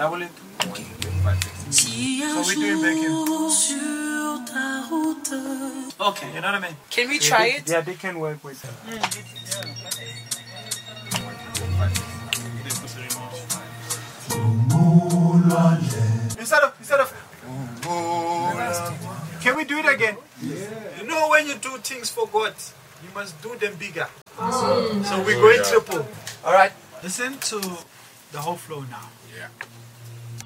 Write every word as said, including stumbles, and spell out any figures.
Double it. So we're doing bacon. Okay. You know what I mean? Can we try it? Yeah, they can work with it. Mm. Instead of, instead of, can we do it again? Yeah. You know when you do things for God, you must do them bigger. Mm. So we're going triple. Alright, listen to the whole flow now. Yeah.